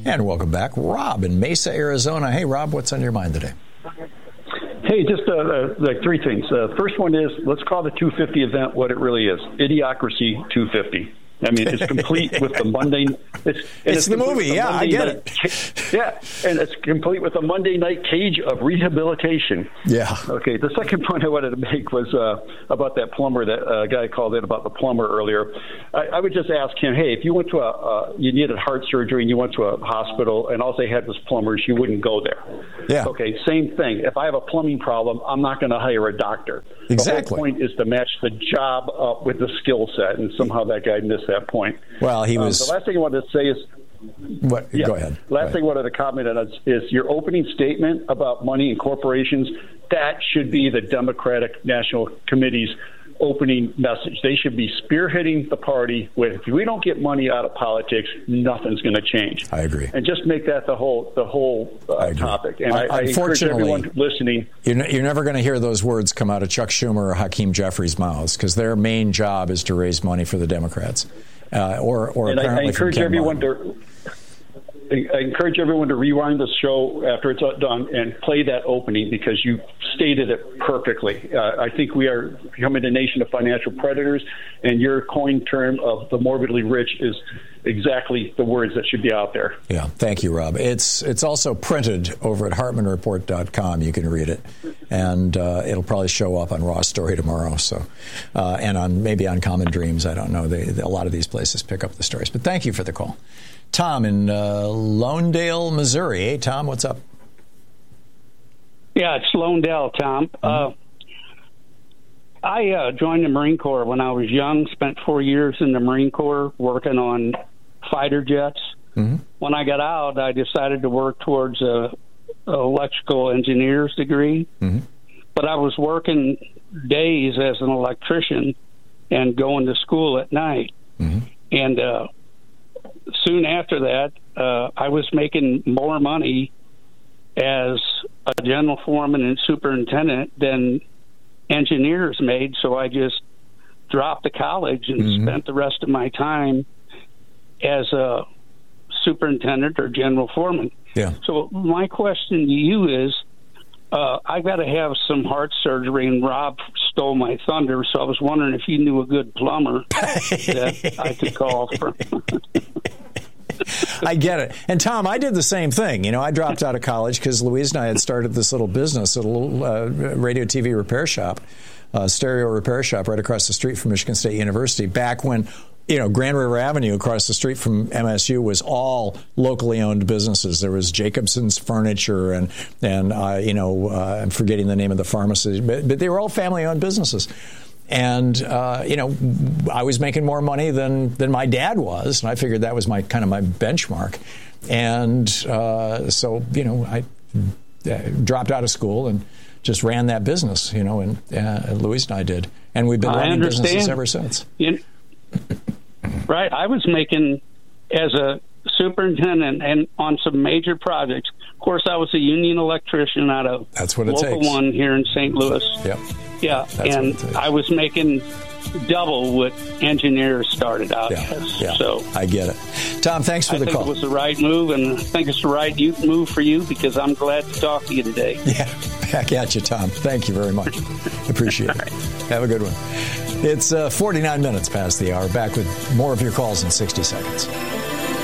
And welcome back, Rob in Mesa, Arizona. Hey, Rob, what's on your mind today? Hey, just like three things. First one is, let's call the 250 event what it really is. Idiocracy 250. I mean, it's complete with the Monday. It's the movie. Yeah, I get it. Yeah, and it's complete with a Monday night cage of rehabilitation. Yeah. Okay. The second point I wanted to make was about that plumber. That guy called in about the plumber earlier. I would just ask him, hey, if you went to you needed heart surgery and you went to a hospital and all they had was plumbers, you wouldn't go there. Yeah. Okay. Same thing. If I have a plumbing problem, I'm not going to hire a doctor. Exactly. The whole point is to match the job up with the skill set, and somehow that guy missed that point. Well, he was. The last thing I wanted to say is. What? Yeah. Go ahead. Last thing I wanted to comment on is your opening statement about money and corporations. That should be the Democratic National Committee's opening message. They should be spearheading the party with, if we don't get money out of politics, nothing's going to change. I agree. And just make that the whole topic. And I encourage everyone listening. You're never going to hear those words come out of Chuck Schumer or Hakeem Jeffries' mouths, because their main job is to raise money for the Democrats. Or and apparently I encourage everyone I encourage everyone to rewind the show after it's done and play that opening, because you stated it perfectly. I think we are becoming a nation of financial predators, and your coined term of the morbidly rich is exactly the words that should be out there. Yeah, thank you, Rob. It's also printed over at HartmanReport.com. You can read it, and it'll probably show up on Raw Story tomorrow. So, and maybe on Common Dreams. I don't know. A lot of these places pick up the stories. But thank you for the call. Tom in Lawndale, Missouri. Hey, Tom, what's up? Yeah, it's Lawndale, Tom. Mm-hmm. I joined the Marine Corps when I was young, spent 4 years in the Marine Corps working on fighter jets. Mm-hmm. When I got out, I decided to work towards a electrical engineer's degree. Mm-hmm. But I was working days as an electrician and going to school at night. Mm-hmm. And soon after that, I was making more money as a general foreman and superintendent than engineers made, so I just dropped the college and spent the rest of my time as a superintendent or general foreman. Yeah. So my question to you is, I got to have some heart surgery, and Rob stole my thunder, so I was wondering if you knew a good plumber that I could call for. I get it. And, Tom, I did the same thing. You know, I dropped out of college because Louise and I had started this little business, a little radio TV repair shop, stereo repair shop right across the street from Michigan State University, back when, you know, Grand River Avenue across the street from MSU was all locally owned businesses. There was Jacobson's Furniture and I'm forgetting the name of the pharmacy, but they were all family-owned businesses. And, I was making more money than my dad was, and I figured that was my benchmark. And so I dropped out of school and just ran that business, and Louise and I did. And we've been running businesses ever since. Right. I was making, as a superintendent and on some major projects. Of course, I was a union electrician out of Local 1 here in St. Louis. Yep. Yeah, and I was making double what engineers started out as. Yeah. So I get it. Tom, thanks for the call. I think it was the right move, and I think it's the right move for you, because I'm glad to talk to you today. Yeah, back at you, Tom. Thank you very much. Appreciate it. Right. Have a good one. It's 49 minutes past the hour. Back with more of your calls in 60 seconds.